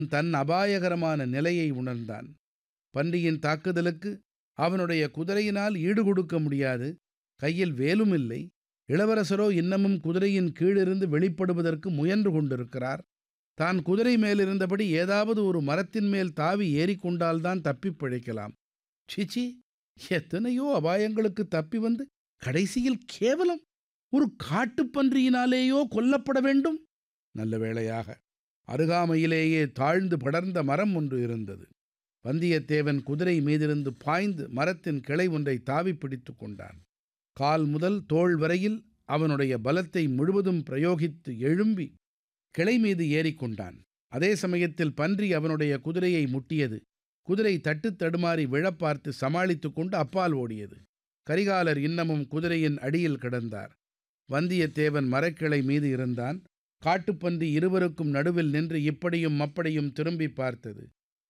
தன் அபாயகரமான நிலையை உணர்ந்தான். பன்றியின் தாக்குதலுக்கு அவனுடைய குதிரையினால் ஈடுகொடுக்க முடியாது. கையில் வேலும் இல்லை. இளவரசரோ இன்னமும் குதிரையின் கீழிருந்து வெளிப்படுவதற்கு முயன்று கொண்டிருக்கிறார். தான் குதிரை மேலிருந்தபடி ஏதாவது ஒரு மரத்தின் மேல் தாவி ஏறிக்கொண்டால்தான் தப்பிப் பிழைக்கலாம். சீச்சீ! எத்தனையோ அபாயங்களுக்கு தப்பி வந்து கடைசியில் கேவலம் ஒரு காட்டுப்பன்றியினாலேயோ கொல்லப்பட வேண்டும்? நல்ல வேளையாக அருகாமையிலேயே தாழ்ந்து படர்ந்த மரம் ஒன்று இருந்தது. வந்தியத்தேவன் குதிரை மீதிருந்து பாய்ந்து மரத்தின் கிளை ஒன்றை தாவி பிடித்து கொண்டான். கால் முதல் தோள் வரையில் அவனுடைய பலத்தை முழுவதும் பிரயோகித்து எழும்பி கிளை மீது ஏறிக்கொண்டான். அதே சமயத்தில் பன்றி அவனுடைய குதிரையை முட்டியது. குதிரை தட்டுத் தடுமாறி விழப்பார்த்து சமாளித்துக் கொண்டு அப்பால் ஓடியது. கரிகாலர் இன்னமும் குதிரையின் அடியில் கிடந்தார். வந்தியத்தேவன் மரக்கிளை மீது இருந்தான். காட்டுப்பன்றி இருவருக்கும் நடுவில் நின்று இப்படியும் அப்படியும் திரும்பி பார்த்தது.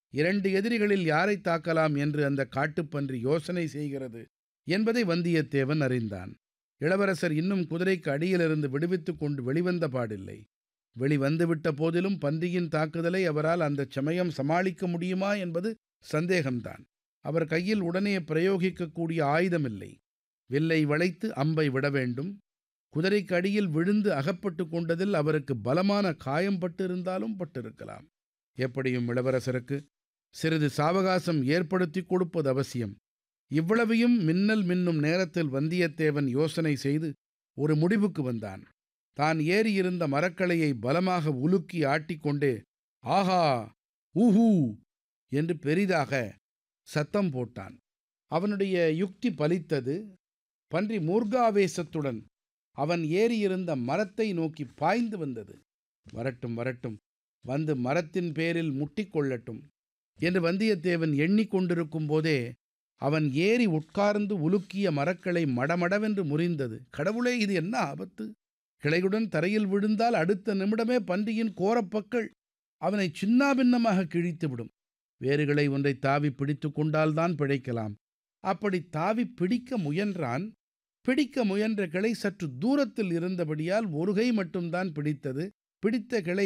2 எதிரிகளில் யாரை தாக்கலாம் என்று அந்த காட்டுப்பன்றி யோசனை செய்கிறது என்பதை வந்தியத்தேவன் அறிந்தான். இளவரசர் இன்னும் குதிரைக்கு அடியிலிருந்து விடுவித்துக் கொண்டு வெளிவந்த பாடில்லை. வெளிவந்துவிட்ட போதிலும் பன்றியின் தாக்குதலை அவரால் அந்தச் சமயம் சமாளிக்க முடியுமா என்பது சந்தேகம்தான். அவர் கையில் உடனே பிரயோகிக்கக்கூடிய ஆயுதமில்லை. வில்லை வளைத்து அம்பை விட வேண்டும். குதிரைக்கு அடியில் விழுந்து அகப்பட்டு கொண்டதில் அவருக்கு பலமான காயம் பட்டிருந்தாலும் பட்டிருக்கலாம். எப்படியும் இளவரசருக்கு சிறிது சாவகாசம் ஏற்படுத்தி கொடுப்பது அவசியம். இவ்வளவையும் மின்னல் மின்னும் நேரத்தில் வந்தியத்தேவன் யோசனை செய்து ஒரு முடிவுக்கு வந்தான். தான் ஏறியிருந்த மரக்களையை பலமாக உலுக்கி ஆட்டிக்கொண்டே ஆஹா, ஊஹூ என்று பெரிதாக சத்தம் போட்டான். அவனுடைய யுக்தி பலித்தது. பன்றி மூர்க்காவேசத்துடன் அவன் ஏறியிருந்த மரத்தை நோக்கி பாய்ந்து வந்தது. வரட்டும் வரட்டும், வந்து மரத்தின் பேரில் முட்டிக்கொள்ளட்டும் என்று வந்தியத்தேவன் எண்ணிக்கொண்டிருக்கும் போதே அவன் ஏறி உட்கார்ந்து உலுக்கிய மரக்கிளை மடமடவென்று முறிந்தது. கடவுளே, இது என்ன ஆபத்து! கிளையுடன் தரையில் விழுந்தால் அடுத்த நிமிடமே பன்றியின் கோரப்பற்கள் அவனை சின்னாபின்னமாக கிழித்துவிடும். வேறுகளை ஒன்றை தாவி பிடித்து கொண்டால்தான் பிழைக்கலாம். அப்படி தாவி பிடிக்க முயன்றான். பிடிக்க முயன்ற கிளை சற்று தூரத்தில் இருந்தபடியால் ஒரு கை மட்டும்தான் பிடித்தது. பிடித்த கிளை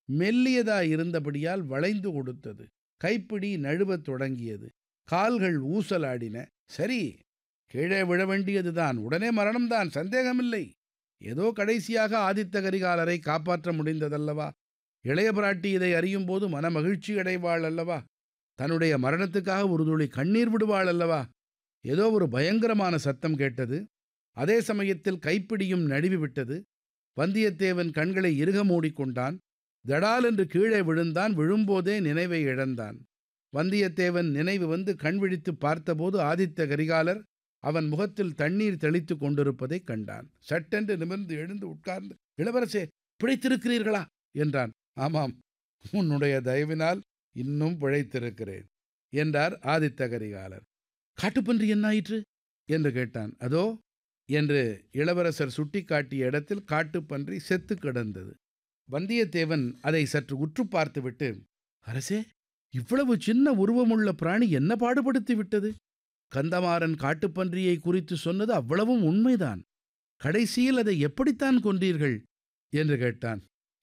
மெல்லியதாயிருந்தபடியால் வளைந்து கொடுத்தது. கைப்பிடி நழுவத் தொடங்கியது. கால்கள் ஊசலாடின. சரி, கீழே விழ வேண்டியதுதான். உடனே மரணம்தான், சந்தேகமில்லை. ஏதோ கடைசியாக ஆதித்த கரிகாலரை காப்பாற்ற முடிந்ததல்லவா? இளைய பிராட்டி இதை அறியும் போது மனமகிழ்ச்சி அடைவாள் அல்லவா? தன்னுடைய மரணத்துக்காக ஒரு துளி கண்ணீர் விடுவாள் அல்லவா? ஏதோ ஒரு பயங்கரமான சத்தம் கேட்டது. அதே சமயத்தில் கைப்பிடியும் நழுவி விட்டது. வந்தியத்தேவன் கண்களை இறுக மூடிக்கொண்டான். தடால் என்று கீழே விழுந்தான். விழும்போதே நினைவை இழந்தான். வந்தியத்தேவன் நினைவு வந்து கண் விழித்து பார்த்தபோது ஆதித்த கரிகாலர் அவன் முகத்தில் தண்ணீர் தெளித்துக் கொண்டிருப்பதைக் கண்டான். சட்டென்று நிமிர்ந்து எழுந்து உட்கார்ந்து, இளவரசே, பிழைத்திருக்கிறீர்களா என்றான். ஆமாம், உன்னுடைய தயவினால் இன்னும் பிழைத்திருக்கிறேன் என்றார் ஆதித்த கரிகாலர். காட்டுப்பன்றி என்னாயிற்று என்று கேட்டான். அதோ என்று இளவரசர் சுட்டிக்காட்டிய இடத்தில் காட்டுப்பன்றி செத்து கிடந்தது. வந்தியத்தேவன் அதை சற்று உற்று பார்த்துவிட்டு, அரசே, இவ்வளவு சின்ன உருவமுள்ள பிராணி என்ன பாடுபடுத்தி விட்டது? கந்தமாறன் காட்டுப்பன்றியை குறித்து சொன்னது அவ்வளவும் உண்மைதான். கடைசியில் அதை எப்படித்தான் கொன்றீர்கள் என்று கேட்டான்.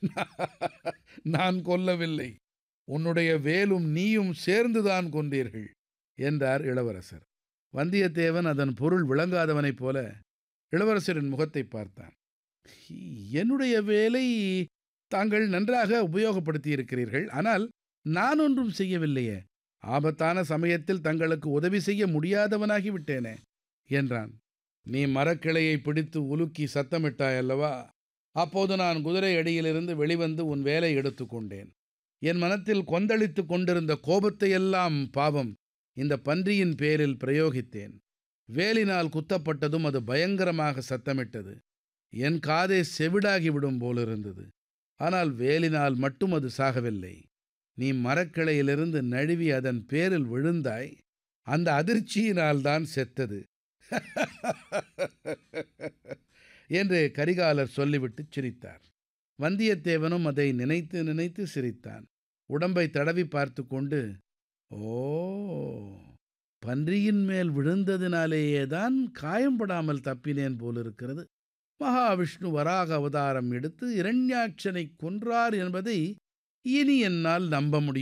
நான் கொல்லவில்லை, உன்னுடைய வேலும் நீயும் சேர்ந்துதான் கொன்றீர்கள் என்றார் இளவரசர். வந்தியத்தேவன் அதன் பொருள் விளங்காதவனைப் போல இளவரசரின் முகத்தை பார்த்தான். என்னுடைய வேலை தாங்கள் நன்றாக உபயோகப்படுத்தியிருக்கிறீர்கள். ஆனால் நான் ஒன்றும் செய்யவில்லையே. ஆபத்தான சமயத்தில் தங்களுக்கு உதவி செய்ய முடியாதவனாகிவிட்டேனே என்றான். நீ மரக்கிளையை பிடித்து உலுக்கி சத்தமிட்டாயல்லவா? அப்போது நான் குதிரை அடியிலிருந்து வெளிவந்து உன் வேலை எடுத்துக்கொண்டேன். என் மனத்தில் கொந்தளித்து கொண்டிருந்த கோபத்தையெல்லாம் பாவம் இந்த பன்றியின் பேரில் பிரயோகித்தேன். வேலினால் குத்தப்பட்டதும் அது பயங்கரமாக சத்தமிட்டது. என் காதே செவிடாகிவிடும் போலிருந்தது. ஆனால் வேலினால் மட்டும் அது சாகவில்லை. நீ மரக்கிளையிலிருந்து நழுவி அதன் பேரில் விழுந்தாய். அந்த அதிர்ச்சியினால்தான் செத்தது என்று கரிகாலர் சொல்லிவிட்டு சிரித்தார். வந்தியத்தேவனும் அதை நினைத்து நினைத்து சிரித்தான். உடம்பை தடவி பார்த்து கொண்டு, ஓ, பன்றியின் மேல் விழுந்ததினாலேயேதான் காயம்படாமல் தப்பினேன் போலிருக்கிறது. மகாவிஷ்ணு வராக அவதாரம் எடுத்து இரண்யாட்சனை கொன்றார் என்பதை இனி என்னால் நம்ப முடியும்